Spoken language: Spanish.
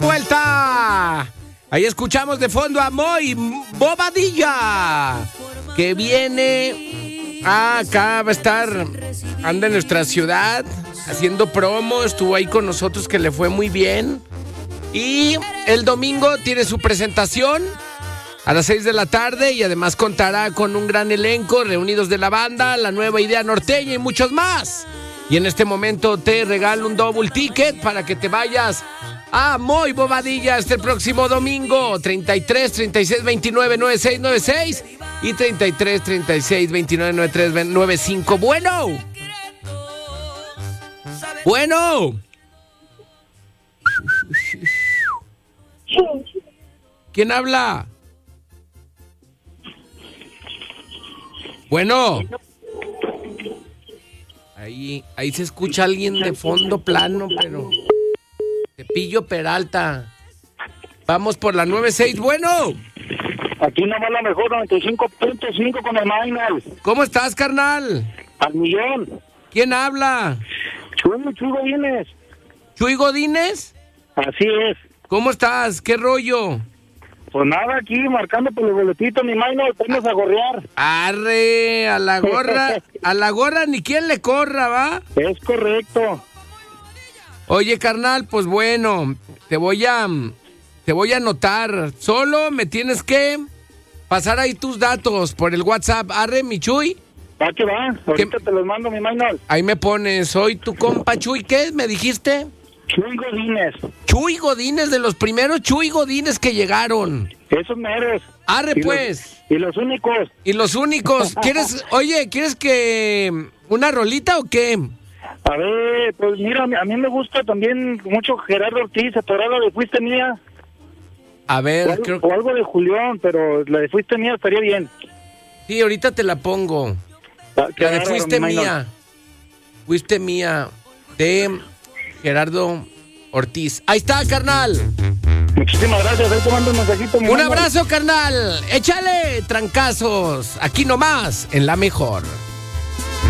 vuelta. Ahí escuchamos de fondo a Moy Bobadilla, que viene acá, va a estar, anda en nuestra ciudad haciendo promo, estuvo ahí con nosotros, que le fue muy bien. Y el domingo tiene su presentación a las 6 de la tarde y además contará con un gran elenco, reunidos de la banda, la nueva idea norteña y muchos más. Y en este momento te regalo un double ticket para que te vayas a Moy Bobadilla este próximo domingo. 33 36 29 96 96 y 33 36 29 93 95. Bueno. ¿Quién habla? Bueno. Ahí se escucha alguien de fondo plano, pero... Tepillo Peralta. Vamos por la 96. Bueno. Aquí nomás la mejor 95.5 con el Maynard. ¿Cómo estás, carnal? Al millón. ¿Quién habla? Chuy Godínez. ¿Chuy Godínez? Así es. ¿Cómo estás? ¿Qué rollo? Pues nada, aquí marcando por los boletitos, mi Maynard, vamos a gorrear. Arre, a la gorra ni quien le corra, ¿va? Es correcto. Oye, carnal, pues bueno, te voy a anotar. Solo me tienes que pasar ahí tus datos por el WhatsApp. Arre, mi Chuy. ¿Va que va? Ahorita te los mando, mi Maynard. Ahí me pones, soy tu compa Chuy. ¿Qué me dijiste? Chuy Godínez. Chuy Godínez, de los primeros Chuy Godínez que llegaron. Esos meros. Arre, pues. Y los únicos. Y los únicos. ¿Quieres que una rolita o qué? A ver, pues mira, a mí me gusta también mucho Gerardo Ortiz, Atorada de Fuiste Mía. A ver, o algo de Julián, pero la de Fuiste Mía estaría bien. Sí, ahorita te la pongo. La de Fuiste Mía. Fuiste Mía, de Gerardo Ortiz. Ahí está, carnal. Muchísimas gracias, ahí te mando un mensajito. Un abrazo, carnal. Échale trancazos. Aquí nomás, en La Mejor.